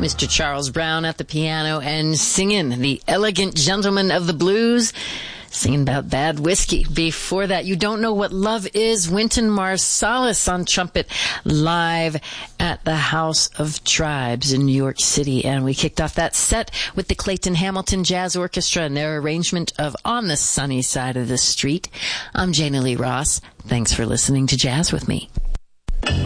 Mr. Charles Brown at the piano and singing The Elegant Gentleman of the Blues, singing about bad whiskey. Before that, You Don't Know What Love Is, Wynton Marsalis on trumpet, live at the House of Tribes in New York City. And we kicked off that set with the Clayton Hamilton Jazz Orchestra and their arrangement of On the Sunny Side of the Street. I'm Jana Lee Ross. Thanks for listening to Jazz with Me.